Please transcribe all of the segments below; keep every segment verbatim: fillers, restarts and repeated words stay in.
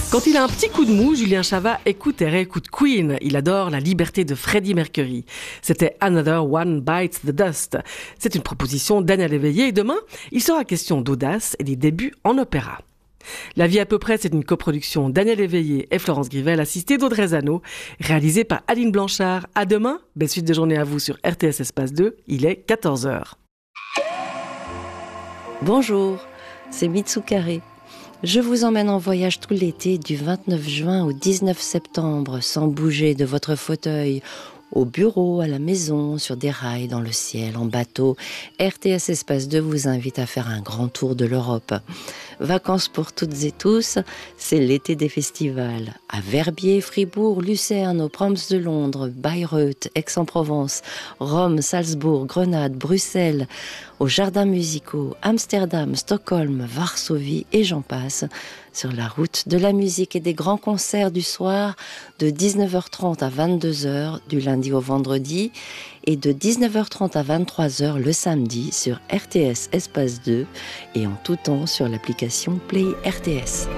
Quand il a un petit coup de mou, Julien Chavat écoute et réécoute Queen. Il adore la liberté de Freddie Mercury. C'était Another One Bites the Dust. C'est une proposition d'Anna Léveillé et demain, il sera question d'audace et des débuts en opéra. La vie à peu près, c'est une coproduction Daniel Éveillé et Florence Grivel, assistée d'Audrey Zano, réalisée par Aline Blanchard. À demain, belle suite de journée à vous sur R T S Espace deux, il est quatorze heures. Bonjour, c'est Mitsukaré. Je vous emmène en voyage tout l'été du vingt-neuf juin au dix-neuf septembre, sans bouger de votre fauteuil, au bureau, à la maison, sur des rails, dans le ciel, en bateau. R T S Espace deux vous invite à faire un grand tour de l'Europe. Vacances pour toutes et tous, c'est l'été des festivals. À Verbier, Fribourg, Lucerne, aux Proms de Londres, Bayreuth, Aix-en-Provence, Rome, Salzbourg, Grenade, Bruxelles, aux jardins musicaux, Amsterdam, Stockholm, Varsovie et j'en passe, sur la route de la musique et des grands concerts du soir de dix-neuf heures trente à vingt-deux heures du lundi au vendredi et de dix-neuf heures trente à vingt-trois heures le samedi sur R T S Espace deux et en tout temps sur l'application Play R T S.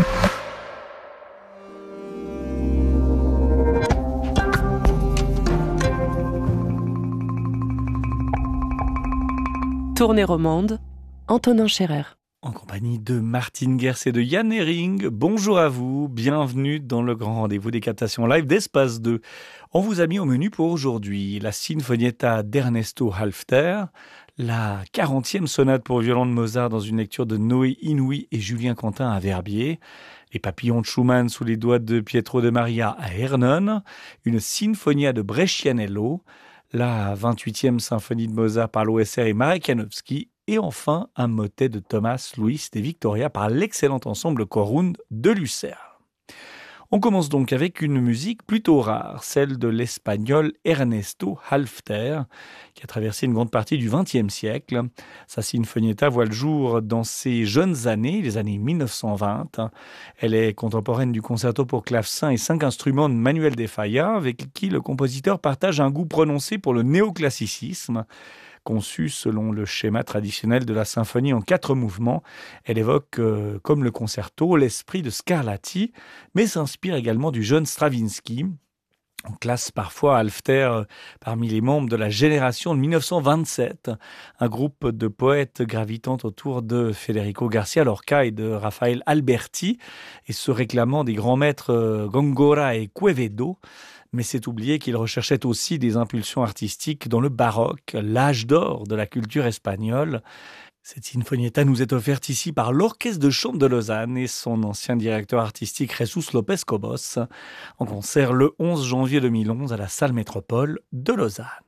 Tournée romande, Antonin Scherer. En compagnie de Martine Gers et de Yann Hering. Bonjour à vous, bienvenue dans le grand rendez-vous des captations live d'Espace deux. On vous a mis au menu pour aujourd'hui la Sinfonietta d'Ernesto Halffter, la quarantième sonate pour violon de Mozart dans une lecture de Noé Inouï et Julien Quentin à Verbier, les papillons de Schumann sous les doigts de Pietro de Maria à Hernon, une Sinfonia de Brescianello, la vingt-huitième symphonie de Mozart par l'O S R et Marek Janowski, et enfin un motet de Thomas Luis de Victoria par l'excellent ensemble Corund de Lucerne. On commence donc avec une musique plutôt rare, celle de l'espagnol Ernesto Halffter, qui a traversé une grande partie du vingtième siècle. Sa Sinfonietta voit le jour dans ses jeunes années, les années mille neuf cent vingt. Elle est contemporaine du concerto pour clavecin et cinq instruments de Manuel de Falla, avec qui le compositeur partage un goût prononcé pour le néoclassicisme. Conçue selon le schéma traditionnel de la symphonie en quatre mouvements, elle évoque, euh, comme le concerto, l'esprit de Scarlatti, mais s'inspire également du jeune Stravinsky. On classe parfois Halffter parmi les membres de la génération de mille neuf cent vingt-sept, un groupe de poètes gravitant autour de Federico Garcia Lorca et de Rafael Alberti, et se réclamant des grands maîtres Góngora et Quevedo. Mais c'est oublier qu'il recherchait aussi des impulsions artistiques dans le baroque, l'âge d'or de la culture espagnole. Cette sinfonietta nous est offerte ici par l'Orchestre de Chambre de Lausanne et son ancien directeur artistique Jesus Lopez Cobos, en concert le onze janvier deux mille onze à la Salle Métropole de Lausanne.